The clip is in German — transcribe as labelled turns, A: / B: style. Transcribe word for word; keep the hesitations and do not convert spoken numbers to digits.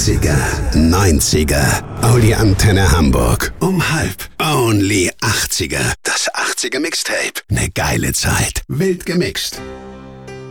A: achtziger, neunziger, Audi Antenne Hamburg. Um halb. Only achtziger. Das achtziger Mixtape. Ne geile Zeit. Wild gemixt.